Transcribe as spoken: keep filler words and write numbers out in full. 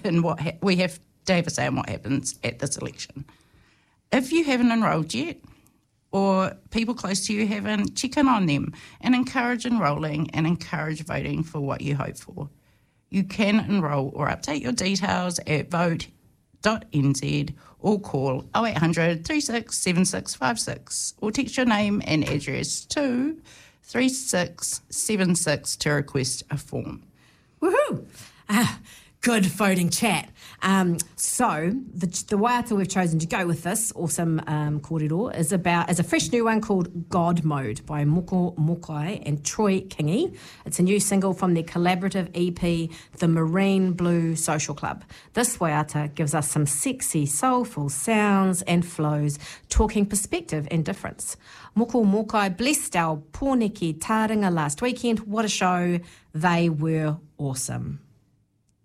in what ha- we have to have a say in what happens at this election. If you haven't enrolled yet, or people close to you haven't, check in on them and encourage enrolling and encourage voting for what you hope for. You can enrol or update your details at vote dot n z or call oh eight hundred, three six seven six five six or text your name and address to three six seven six to request a form. Woohoo! Ah, good voting chat. Um, so the the waiata we've chosen to go with this awesome um, kōrero is about is a fresh new one called God Mode by Moko Mokai and Troy Kingi. It's a new single from their collaborative E P, The Marine Blue Social Club. This waiata gives us some sexy, soulful sounds and flows, talking perspective and difference. Moko Mokai blessed our Pōneke Taringa last weekend. What a show. They were awesome.